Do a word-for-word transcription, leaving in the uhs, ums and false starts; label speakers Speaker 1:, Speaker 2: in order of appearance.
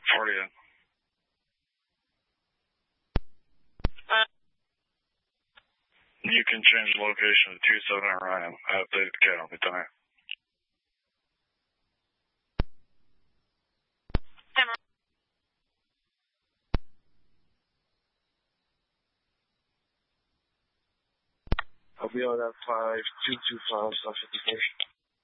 Speaker 1: forty in. You can change the location to two seven Ryan. I updated the count. Good time. I'll be on that five two two five South fifty-first.